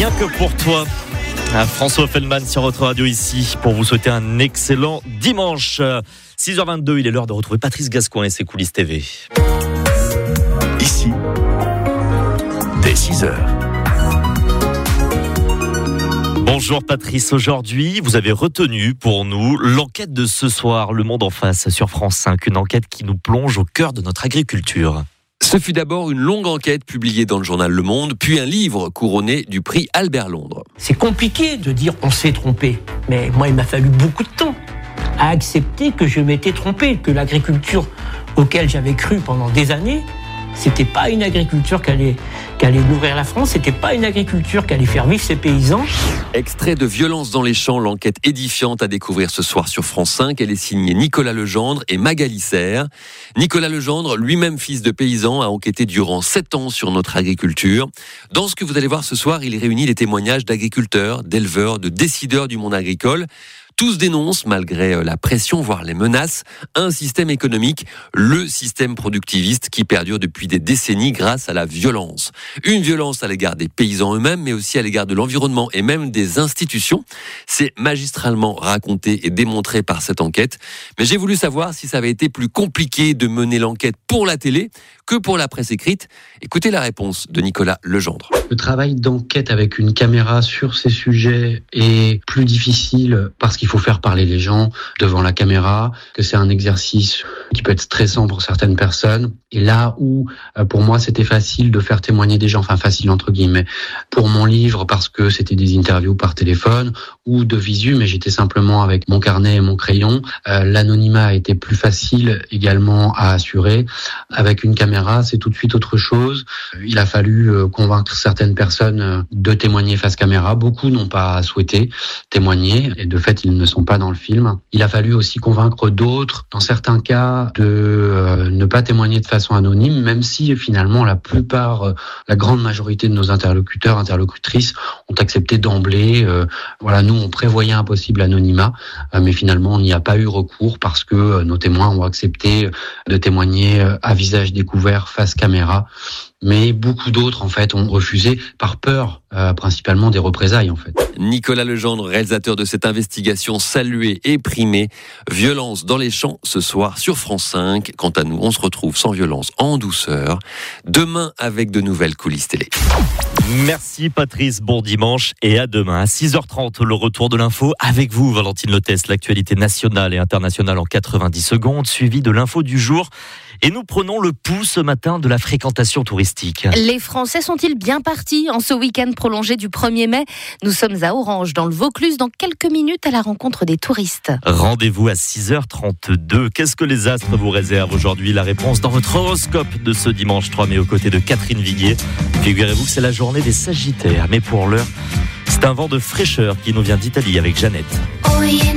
Rien que pour toi. François Feldman sur votre radio ici pour vous souhaiter un excellent dimanche. 6h22, il est l'heure de retrouver Patrice Gascoin et ses coulisses TV. Ici, dès 6h. Bonjour Patrice, aujourd'hui vous avez retenu pour nous l'enquête de ce soir, Le Monde en face sur France 5, une enquête qui nous plonge au cœur de notre agriculture. Ce fut d'abord une longue enquête publiée dans le journal Le Monde, puis un livre couronné du prix Albert Londres. C'est compliqué de dire on s'est trompé, mais moi il m'a fallu beaucoup de temps à accepter que je m'étais trompé, que l'agriculture auquel j'avais cru pendant des années, c'était pas une agriculture qui allait nourrir la France, c'était pas une agriculture qui allait faire vivre ses paysans. Extrait de Violence dans les champs, l'enquête édifiante à découvrir ce soir sur France 5. Elle est signée Nicolas Legendre et Magali Serre. Nicolas Legendre, lui-même fils de paysan, a enquêté durant 7 ans sur notre agriculture. Dans ce que vous allez voir ce soir, il réunit les témoignages d'agriculteurs, d'éleveurs, de décideurs du monde agricole. Tous dénoncent, malgré la pression, voire les menaces, un système économique, le système productiviste qui perdure depuis des décennies grâce à la violence. Une violence à l'égard des paysans eux-mêmes, mais aussi à l'égard de l'environnement et même des institutions. C'est magistralement raconté et démontré par cette enquête. Mais j'ai voulu savoir si ça avait été plus compliqué de mener l'enquête pour la télé que pour la presse écrite. Écoutez la réponse de Nicolas Legendre. Le travail d'enquête avec une caméra sur ces sujets est plus difficile parce qu'il faut faire parler les gens devant la caméra, que c'est un exercice qui peut être stressant pour certaines personnes. Et là où, pour moi, c'était facile de faire témoigner des gens, enfin facile entre guillemets, pour mon livre parce que c'était des interviews par téléphone ou de visu, mais j'étais simplement avec mon carnet et mon crayon. L'anonymat a été plus facile également à assurer. Avec une caméra, c'est tout de suite autre chose. Il a fallu convaincre certaines personnes de témoigner face caméra. Beaucoup n'ont pas souhaité témoigner et de fait, ils ne sont pas dans le film. Il a fallu aussi convaincre d'autres, dans certains cas, de ne pas témoigner de façon anonyme, même si finalement la plupart, la grande majorité de nos interlocuteurs, interlocutrices ont accepté d'emblée. Nous, on prévoyait un possible anonymat, mais finalement, on n'y a pas eu recours parce que nos témoins ont accepté de témoigner à visage découvert face caméra. Mais beaucoup d'autres, en fait, ont refusé par peur, principalement des représailles, en fait. Nicolas Legendre, réalisateur de cette investigation saluée et primée. Violence dans les champs, ce soir sur France 5. Quant à nous, on se retrouve sans violence, en douceur. Demain, avec de nouvelles coulisses télé. Merci Patrice, bon dimanche et à demain. À 6h30, le retour de l'info avec vous, Valentine Lotès. L'actualité nationale et internationale en 90 secondes, suivi de l'info du jour. Et nous prenons le pouls ce matin de la fréquentation touristique. Les Français sont-ils bien partis en ce week-end prolongé du 1er mai ? Nous sommes à Orange, dans le Vaucluse, dans quelques minutes à la rencontre des touristes. Rendez-vous à 6h32. Qu'est-ce que les astres vous réservent aujourd'hui ? La réponse dans votre horoscope de ce dimanche 3 mai aux côtés de Catherine Viguier. Figurez-vous que c'est la journée des Sagittaires. Mais pour l'heure, c'est un vent de fraîcheur qui nous vient d'Italie avec Jeannette.